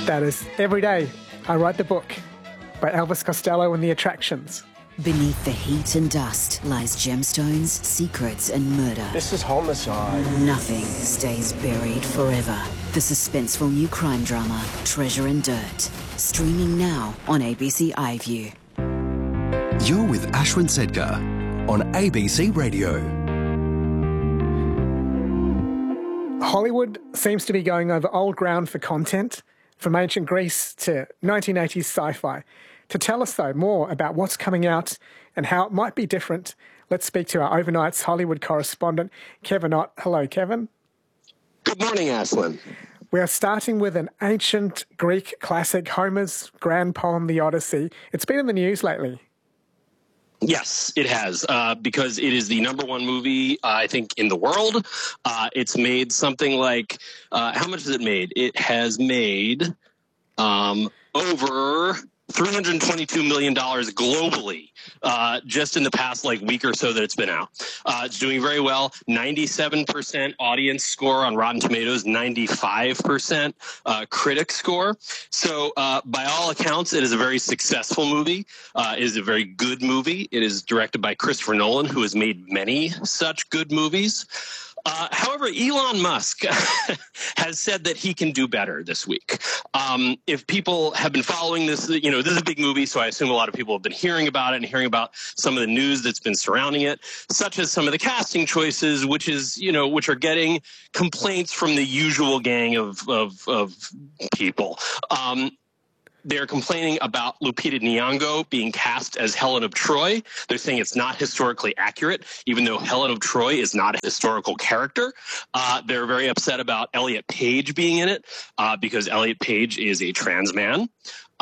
That is Every Day I Write the Book by Elvis Costello and the Attractions. Beneath the heat and dust lies gemstones, secrets and murder. This is homicide. Nothing stays buried forever. The suspenseful new crime drama, Treasure and Dirt. Streaming now on ABC iView. You're with Ashwin Sedkar on ABC Radio. Hollywood seems to be going over old ground for content, from ancient Greece to 1980s sci-fi. To tell us, though, more about what's coming out and how it might be different, let's speak to our overnight's Hollywood correspondent, Kevin Ott. Hello, Kevin. Good morning, Aslan. We are starting with an ancient Greek classic, Homer's grand poem, The Odyssey. It's been in the news lately. Yes, it has, because it is the number one movie, I think, in the world. It's made something like, how much has it made? It has made over $322 million globally, just in the past week or so that it's been out. It's doing very well. 97% audience score on Rotten Tomatoes, 95% critic score. So by all accounts, it is a very successful movie. It is a very good movie. It is directed by Christopher Nolan, who has made many such good movies. However, Elon Musk has said that he can do better this week. If people have been following this, this is a big movie, so I assume a lot of people have been hearing about it and hearing about some of the news that's been surrounding it, such as some of the casting choices, which are getting complaints from the usual gang of people. They're complaining about Lupita Nyong'o being cast as Helen of Troy. They're saying it's not historically accurate, even though Helen of Troy is not a historical character. They're very upset about Elliot Page being in it because Elliot Page is a trans man.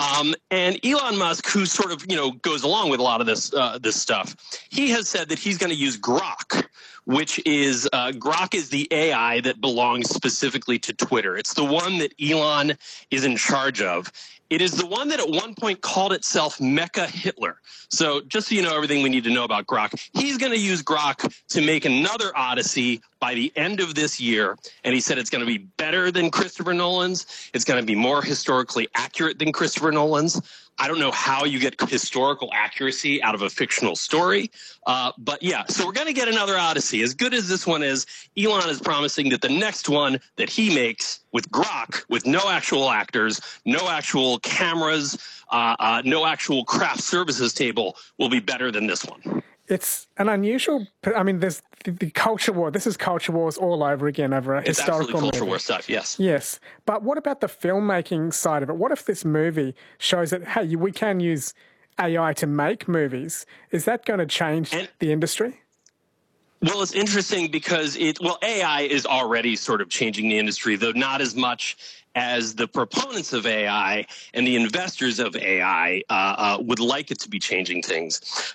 And Elon Musk, who sort of, goes along with a lot of this stuff, he has said that he's going to use Grok, which is Grok is the AI that belongs specifically to Twitter. It's the one that Elon is in charge of. It is the one that at one point called itself Mecha Hitler. So just so you know everything we need to know about Grok, he's going to use Grok to make another Odyssey by the end of this year. And he said it's going to be better than Christopher Nolan's. It's going to be more historically accurate than Christopher Nolan's. I don't know how you get historical accuracy out of a fictional story. But yeah, so we're going to get another Odyssey. As good as this one is, Elon is promising that the next one that he makes with Grok, with no actual actors, no actual cameras, no actual craft services table, will be better than this one. It's an unusual, there's the culture war. This is culture wars all over again over a historical movie. It's culture war stuff, yes. Yes. But what about the filmmaking side of it? What if this movie shows that, hey, we can use AI to make movies? Is that going to change the industry? Well, it's interesting because AI is already sort of changing the industry, though not as much as the proponents of AI and the investors of AI would like it to be changing things.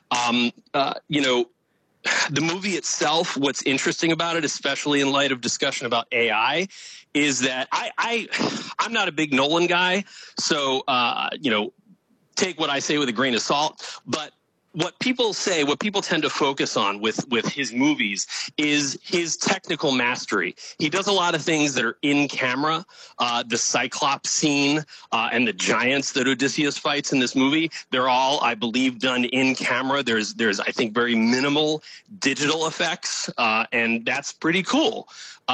The movie itself, what's interesting about it, especially in light of discussion about AI, is that I'm not a big Nolan guy, so take what I say with a grain of salt, but what people tend to focus on with his movies is his technical mastery. He does a lot of things that are in camera. The Cyclops scene and the giants that Odysseus fights in this movie, they're all, I believe, done in camera. There's I think, very minimal digital effects, and that's pretty cool.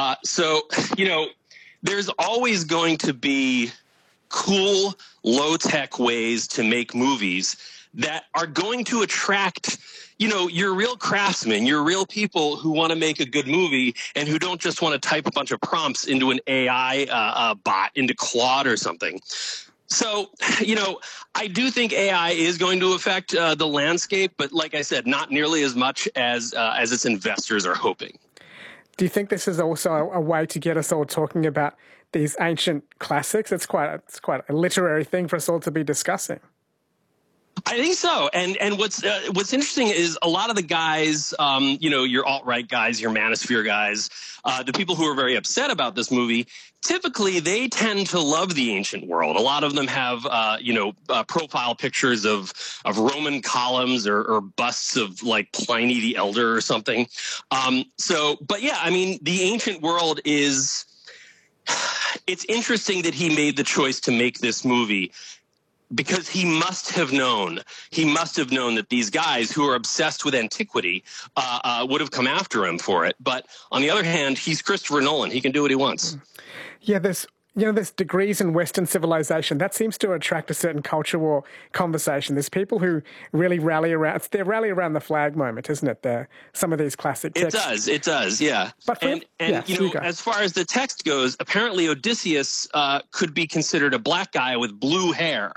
There's always going to be cool, low-tech ways to make movies that are going to attract, your real craftsmen, your real people who want to make a good movie and who don't just want to type a bunch of prompts into an AI bot, into Claude or something. So, I do think AI is going to affect the landscape, but like I said, not nearly as much as its investors are hoping. Do you think this is also a way to get us all talking about these ancient classics? It's quite a literary thing for us all to be discussing. I think so. And what's interesting is a lot of the guys, your alt-right guys, your manosphere guys, the people who are very upset about this movie, typically they tend to love the ancient world. A lot of them have, profile pictures of Roman columns or busts of Pliny the Elder or something. The ancient world is It's interesting that he made the choice to make this movie, because he must have known that these guys who are obsessed with antiquity would have come after him for it. But on the other hand, he's Christopher Nolan. He can do what he wants. Yeah, there's degrees in Western civilization. That seems to attract a certain culture war conversation. There's people who really rally around. It's their rally around the flag moment, isn't it? Some of these classic texts. It does, yeah. But as far as the text goes, apparently Odysseus could be considered a black guy with blue hair.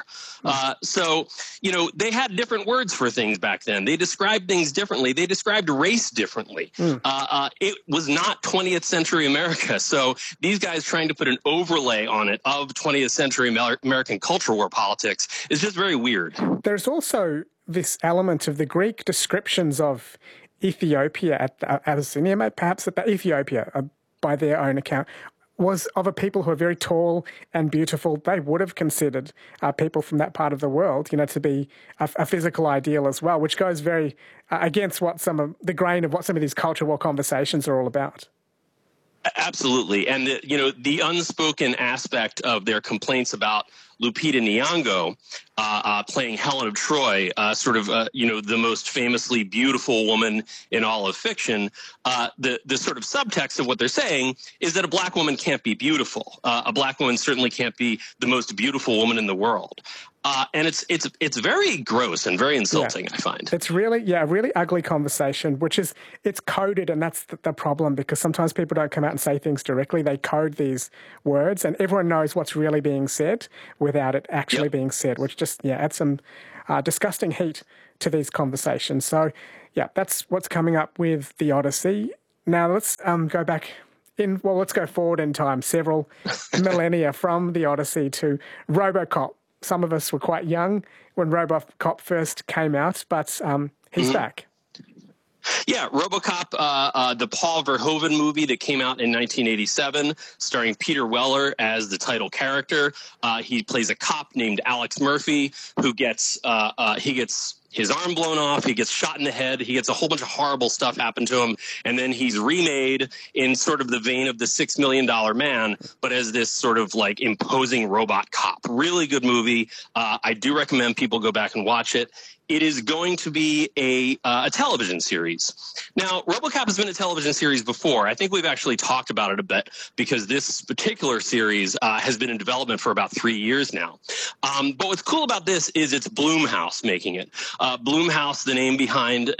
So, they had different words for things back then. They described things differently. They described race differently. It was not 20th century America. So these guys trying to put an overlay on it of 20th century American culture war politics is just very weird. There's also this element of the Greek descriptions of Ethiopia at Abyssinia, perhaps at Ethiopia, by their own account, was of a people who are very tall and beautiful. They would have considered people from that part of the world, to be a physical ideal as well, which goes very against what the grain of what some of these culture war conversations are all about. Absolutely. And, the unspoken aspect of their complaints about Lupita Nyong'o playing Helen of Troy, the most famously beautiful woman in all of fiction, the sort of subtext of what they're saying is that a black woman can't be beautiful. A black woman certainly can't be the most beautiful woman in the world. And it's very gross and very insulting, I find. It's really, a really ugly conversation, it's coded, and that's the problem, because sometimes people don't come out and say things directly. They code these words, and everyone knows what's really being said without it actually being said, which just, adds some disgusting heat to these conversations. So, that's what's coming up with The Odyssey. Now, let's go back let's go forward in time, several millennia from The Odyssey to RoboCop. Some of us were quite young when RoboCop first came out, but he's back. Yeah, RoboCop, the Paul Verhoeven movie that came out in 1987, starring Peter Weller as the title character. He plays a cop named Alex Murphy who gets his arm blown off, he gets shot in the head, he gets a whole bunch of horrible stuff happen to him, and then he's remade in sort of the vein of the $6 Million Man, but as this sort of like imposing robot cop. Really good movie. I do recommend people go back and watch it. It is going to be a television series. Now, RoboCop has been a television series before. I think we've actually talked about it a bit because this particular series has been in development for about 3 years now. But what's cool about this is it's Blumhouse making it. Blumhouse, the name behind,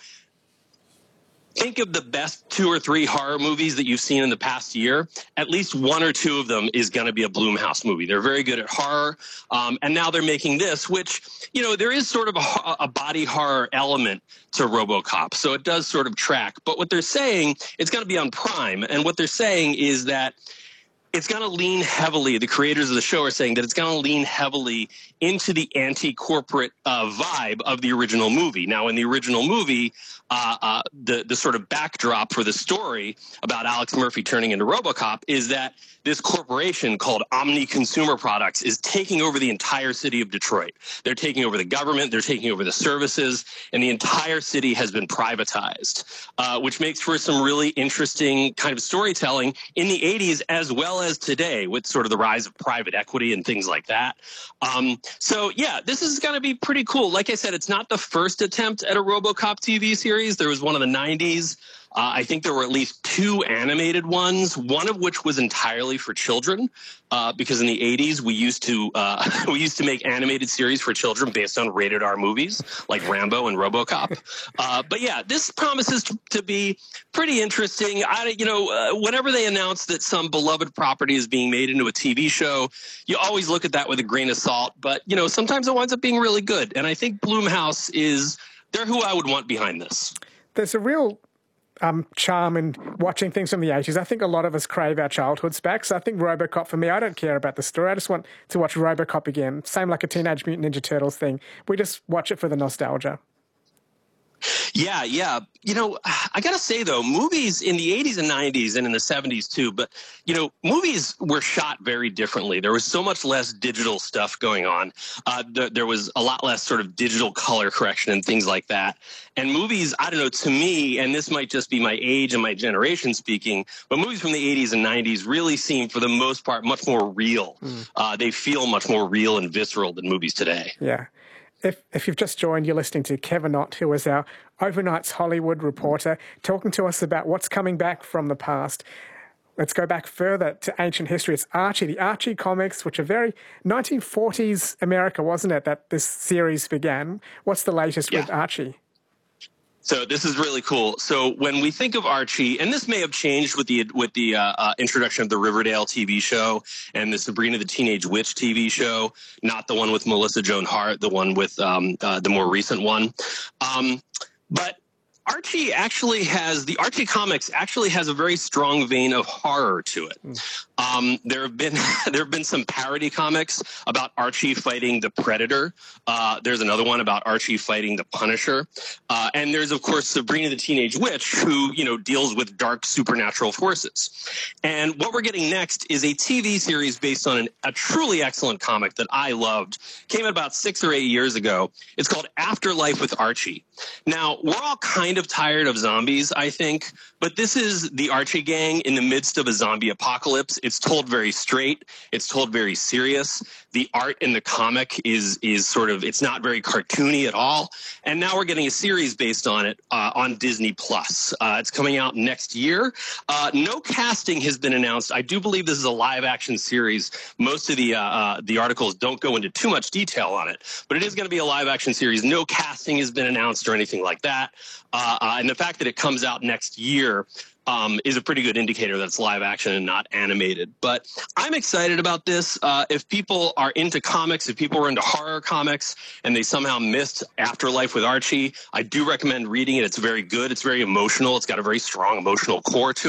think of the best 2 or 3 horror movies that you've seen in the past year. At least 1 or 2 of them is going to be a Blumhouse movie. They're very good at horror. And now they're making this, which, there is sort of a body horror element to RoboCop. So it does sort of track. But what they're saying, it's going to be on Prime. And what they're saying is that it's going to lean heavily, the creators of the show are saying that it's going to lean heavily into the anti-corporate vibe of the original movie. Now, in the original movie, the sort of backdrop for the story about Alex Murphy turning into RoboCop is that this corporation called Omni Consumer Products is taking over the entire city of Detroit. They're taking over the government, they're taking over the services, and the entire city has been privatized, which makes for some really interesting kind of storytelling in the 80s as well as today with sort of the rise of private equity and things like that. So, this is going to be pretty cool. Like I said, it's not the first attempt at a RoboCop TV series. There was one in the 90s. I think there were at least 2 animated ones, one of which was entirely for children, because in the 80s we used to make animated series for children based on rated R movies like Rambo and RoboCop. But this promises to be pretty interesting. Whenever they announce that some beloved property is being made into a TV show, you always look at that with a grain of salt. But sometimes it winds up being really good, and I think Blumhouse they're who I would want behind this. There's a real charm in watching things from the 80s. I think a lot of us crave our childhoods back. So I think RoboCop, for me, I don't care about the story. I just want to watch RoboCop again. Same like a Teenage Mutant Ninja Turtles thing. We just watch it for the nostalgia. Yeah, yeah. I got to say, though, movies in the 80s and 90s and in the 70s, too, but, movies were shot very differently. There was so much less digital stuff going on. There was a lot less sort of digital color correction and things like that. And movies, I don't know, to me, and this might just be my age and my generation speaking, but movies from the 80s and 90s really seem, for the most part, much more real. They feel much more real and visceral than movies today. Yeah. If you've just joined, you're listening to Kevin Ott, who is our Overnight's Hollywood reporter, talking to us about what's coming back from the past. Let's go back further to ancient history. It's Archie, the Archie comics, which are very 1940s America, wasn't it, that this series began? What's the latest with Archie? So this is really cool. So when we think of Archie, and this may have changed with the introduction of the Riverdale TV show and the Sabrina the Teenage Witch TV show, not the one with Melissa Joan Hart, the one with the more recent one. But Archie comics actually has a very strong vein of horror to it. There have been some parody comics about Archie fighting the Predator. There's another one about Archie fighting the Punisher. And there's, of course, Sabrina the Teenage Witch, who, deals with dark supernatural forces. And what we're getting next is a TV series based on a truly excellent comic that I loved. Came out about 6 or 8 years ago. It's called Afterlife with Archie. Now, we're all kind of tired of zombies, I think, but this is the Archie gang in the midst of a zombie apocalypse. It's told very straight. It's told very serious. The art in the comic is sort of, it's not very cartoony at all. And now we're getting a series based on it on Disney Plus. It's coming out next year. No casting has been announced. I do believe this is a live action series. Most of the articles don't go into too much detail on it, but it is going to be a live action series. No casting has been announced or anything like that. And the fact that it comes out next year is a pretty good indicator that it's live action and not animated. But I'm excited about this. If people are into comics, if people are into horror comics, and they somehow missed Afterlife with Archie, I do recommend reading it. It's very good. It's very emotional. It's got a very strong emotional core to it.